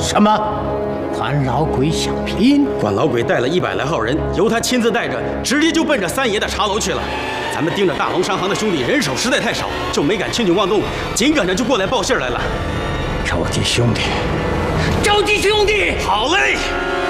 什么？关老鬼想拼？ 关老鬼带了100来号人，由他亲自带着，直接就奔着三爷的茶楼去了。咱们盯着大龙商行的兄弟人手实在太少，就没敢轻举妄动，紧赶着就过来报信来了。 召集兄弟，召集兄弟！ 好嘞！